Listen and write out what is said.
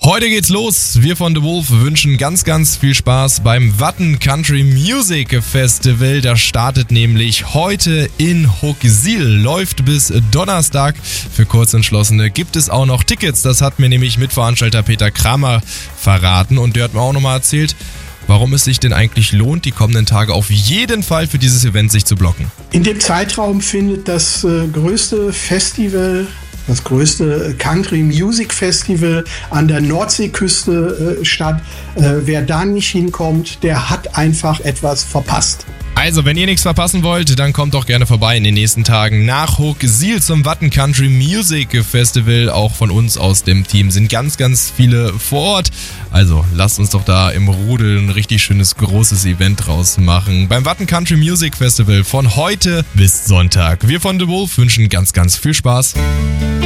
Heute geht's los. Wir von The Wolf wünschen ganz, ganz viel Spaß beim Watten Country Music Festival. Das startet nämlich heute in Hooksiel, läuft bis Donnerstag. Für Kurzentschlossene gibt es auch noch Tickets. Das hat mir nämlich Mitveranstalter Peter Kramer verraten und der hat mir auch nochmal erzählt, warum es sich denn eigentlich lohnt, die kommenden Tage auf jeden Fall für dieses Event sich zu blocken. In dem Zeitraum findet das größte Festival, das größte Country Music Festival an der Nordseeküste statt. Wer da nicht hinkommt, der hat einfach etwas verpasst. Also, wenn ihr nichts verpassen wollt, dann kommt doch gerne vorbei in den nächsten Tagen nach Hooksiel zum Watten Country Music Festival. Auch von uns aus dem Team sind ganz, ganz viele vor Ort. Also, lasst uns doch da im Rudel ein richtig schönes, großes Event draus machen. Beim Watten Country Music Festival von heute bis Sonntag. Wir von The Wolf wünschen ganz, ganz viel Spaß.